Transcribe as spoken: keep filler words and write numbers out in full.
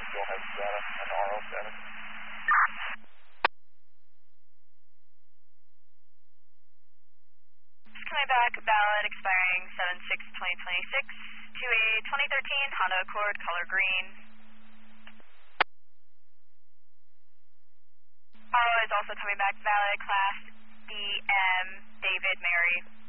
still has data and R O status. Coming back, valid, expiring seven six twenty twenty-six to a twenty thirteen Honda Accord, color green. Apollo is also coming back, valid, class D M, David, Mary.